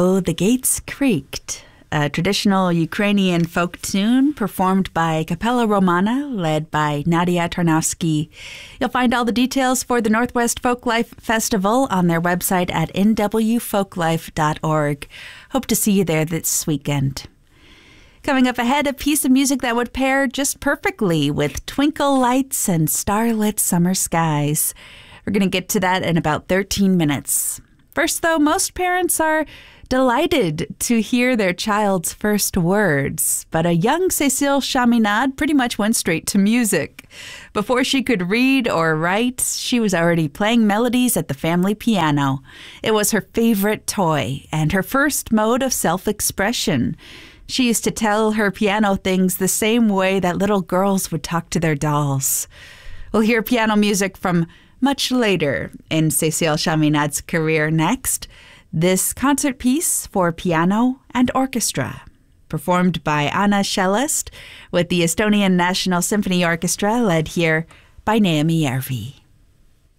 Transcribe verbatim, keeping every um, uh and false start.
Oh, the Gates Creaked, a traditional Ukrainian folk tune performed by Capella Romana, led by Nadia Tarnowski. You'll find all the details for the Northwest Folklife Festival on their website at n w folklife dot org. Hope to see you there this weekend. Coming up ahead, a piece of music that would pair just perfectly with twinkle lights and starlit summer skies. We're going to get to that in about thirteen minutes. First, though, most parents are delighted to hear their child's first words, but a young Cécile Chaminade pretty much went straight to music. Before she could read or write, she was already playing melodies at the family piano. It was her favorite toy and her first mode of self-expression. She used to tell her piano things the same way that little girls would talk to their dolls. We'll hear piano music from much later in Cécile Chaminade's career next. This concert piece for piano and orchestra, performed by Anna Shelest with the Estonian National Symphony Orchestra, led here by Naomi Järvi.